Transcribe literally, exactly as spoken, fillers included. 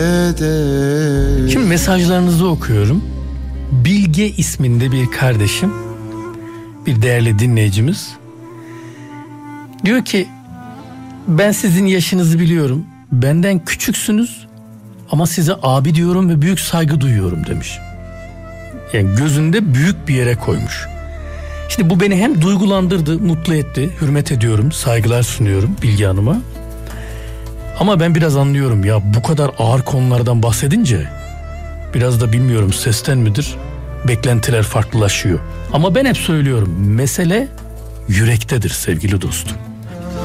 Şimdi mesajlarınızı okuyorum. Bilge isminde bir kardeşim, bir değerli dinleyicimiz diyor ki, ben sizin yaşınızı biliyorum, benden küçüksünüz ama size abi diyorum ve büyük saygı duyuyorum demiş. Yani gözünde büyük bir yere koymuş. Şimdi bu beni hem duygulandırdı, mutlu etti, hürmet ediyorum, saygılar sunuyorum Bilge Hanım'a. Ama ben biraz anlıyorum ya, bu kadar ağır konulardan bahsedince biraz da bilmiyorum sesten midir, beklentiler farklılaşıyor. Ama ben hep söylüyorum, mesele yürektedir sevgili dostum.